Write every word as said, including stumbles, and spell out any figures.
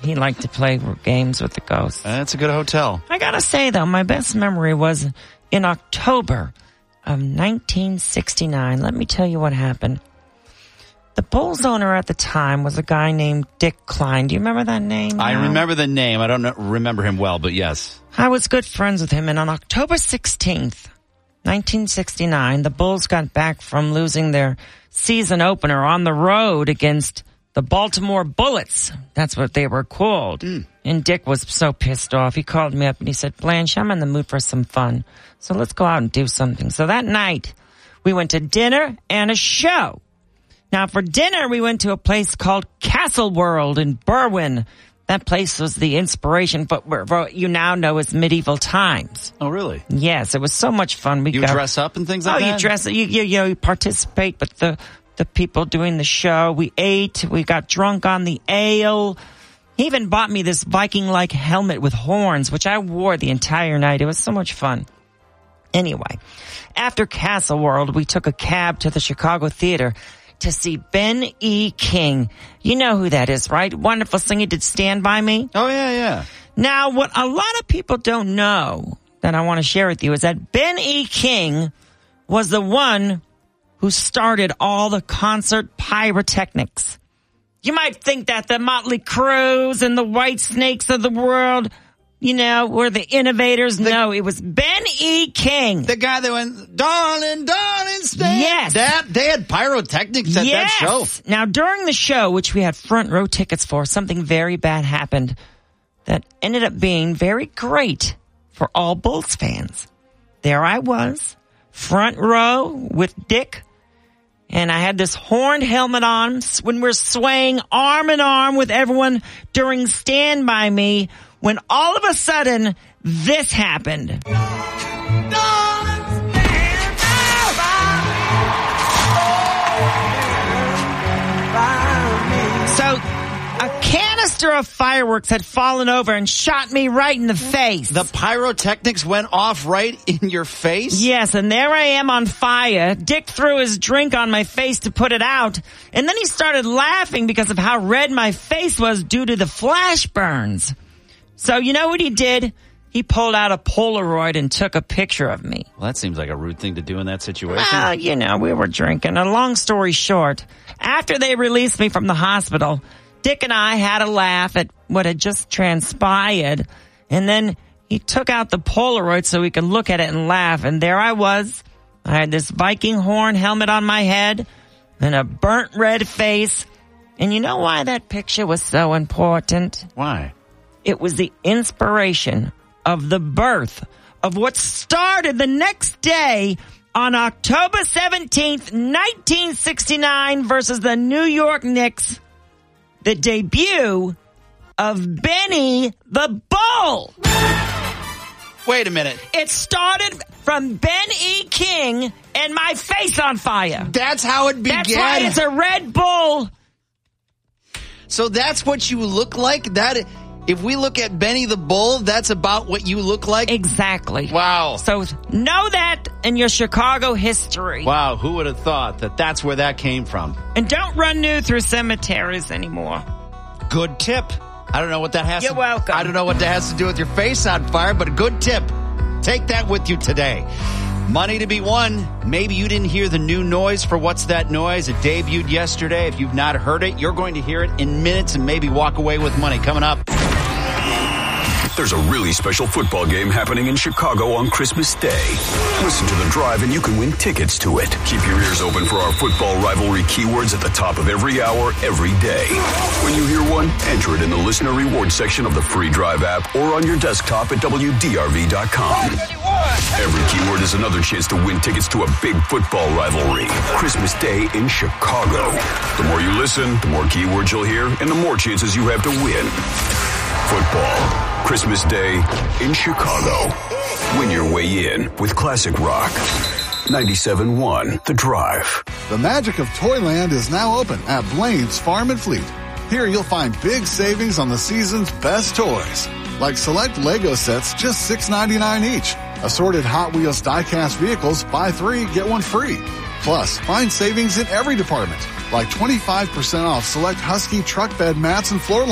he liked to play games with the ghosts. That's a good hotel. I gotta say, though, my best memory was in October of nineteen sixty-nine. Let me tell you what happened. The Bulls owner at the time was a guy named Dick Klein. Do you remember that name? I now? remember the name. I don't know, remember him well, but yes. I was good friends with him, and on October sixteenth, nineteen sixty-nine, the Bulls got back from losing their season opener on the road against the Baltimore Bullets. That's what they were called. Mm. And Dick was so pissed off. He called me up and he said, Blanche, I'm in the mood for some fun, so let's go out and do something. So that night, we went to dinner and a show. Now, for dinner, we went to a place called Castle World in Berwyn. That place was the inspiration for what you now know as medieval times. Oh, really? Yes, it was so much fun. We you go, dress up and things like oh, that? Oh, you dress up. You, you, you, know, you participate with the, the people doing the show. We ate. We got drunk on the ale. He even bought me this Viking-like helmet with horns, which I wore the entire night. It was so much fun. Anyway, after Castle World, we took a cab to the Chicago Theater to see Ben E. King. You know who that is, right? Wonderful singer, did Stand By Me. Oh, yeah, yeah. Now, what a lot of people don't know that I want to share with you is that Ben E. King was the one who started all the concert pyrotechnics. You might think that the Motley Crues and the White Snakes of the world, you know, were the innovators. The, no, it was Ben E. King. The guy that went, darling, darling, stand. Yes. That, they had pyrotechnics at yes. that show. Now, during the show, which we had front row tickets for, something very bad happened that ended up being very great for all Bulls fans. There I was, front row with Dick, and I had this horned helmet on when we're swaying arm in arm with everyone during Stand By Me, when all of a sudden, this happened. So, a canister of fireworks had fallen over and shot me right in the face. The pyrotechnics went off right in your face? Yes, and there I am on fire. Dick threw his drink on my face to put it out, and then he started laughing because of how red my face was due to the flash burns. So you know what he did? He pulled out a Polaroid and took a picture of me. Well, that seems like a rude thing to do in that situation. Well, you know, we were drinking. A long story short, after they released me from the hospital, Dick and I had a laugh at what had just transpired, and then he took out the Polaroid so we could look at it and laugh, and there I was. I had this Viking horn helmet on my head and a burnt red face. And you know why that picture was so important? Why? It was the inspiration of the birth of what started the next day on October seventeenth, nineteen sixty-nine versus the New York Knicks, the debut of Benny the Bull. Wait a minute. It started from Ben E. King and my face on fire. That's how it began. That's why it's a Red Bull. So that's what you look like? That... If we look at Benny the Bull, that's about what you look like? Exactly. Wow. So know that in your Chicago history. Wow, who would have thought that that's where that came from? And don't run nude through cemeteries anymore. Good tip. I don't know what that has You're to... welcome. I don't know what that has to do with your face on fire, but a good tip. Take that with you today. Money to be won. Maybe you didn't hear the new noise for What's That Noise? It debuted yesterday. If you've not heard it, you're going to hear it in minutes and maybe walk away with money. Coming up. There's a really special football game happening in Chicago on Christmas Day. Listen to The Drive and you can win tickets to it. Keep your ears open for our football rivalry keywords at the top of every hour, every day. When you hear one, enter it in the listener rewards section of the free Drive app or on your desktop at W D R V dot com. Every keyword is another chance to win tickets to a big football rivalry. Christmas Day in Chicago. The more you listen, the more keywords you'll hear, and the more chances you have to win. Football. Christmas Day in Chicago. Win your way in with Classic Rock. ninety-seven point one The Drive. The magic of Toyland is now open at Blaine's Farm and Fleet. Here you'll find big savings on the season's best toys, like select Lego sets just six ninety-nine each. Assorted Hot Wheels die-cast vehicles, buy three, get one free. Plus, find savings in every department, like twenty-five percent off select Husky truck bed mats and floor